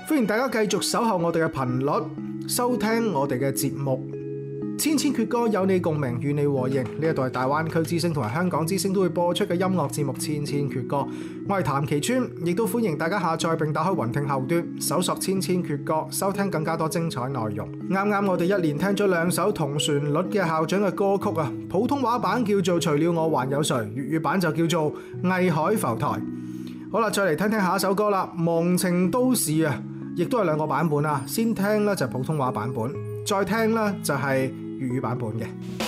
歡迎大家繼續守候我哋嘅頻率，收聽我哋嘅節目。千千闕歌有你共鳴，與你和應。呢一度係大灣區之聲同埋香港之聲都會播出嘅音樂節目《千千闕歌》。我係譚其川，亦都歡迎大家下載並打開雲聽後端，搜索《千千闕歌》，收聽更加多精彩內容。啱啱我哋一連聽咗2首同旋律嘅校長嘅歌曲啊，普通話版叫做《除了我還有誰》，粵語版就叫做《藝海浮台》。好啦，再嚟聽聽下一首歌啦，《忘情都市》啊，亦都係2個版本啊。先聽呢就係普通話版本，再聽呢就係粵語版本嘅。